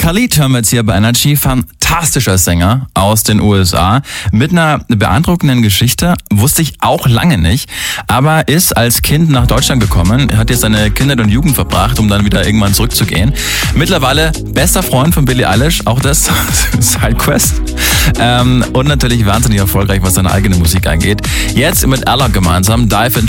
Khalid hören wir jetzt hier bei Energy. Fantastischer Sänger aus den USA mit einer beeindruckenden Geschichte. Wusste ich auch lange nicht, aber ist als Kind nach Deutschland gekommen, hat jetzt seine Kindheit und Jugend verbracht, um dann wieder irgendwann zurückzugehen. Mittlerweile bester Freund von Billie Eilish, auch das Sidequest. Und natürlich wahnsinnig erfolgreich, was seine eigene Musik angeht. Jetzt mit Ella gemeinsam Dive in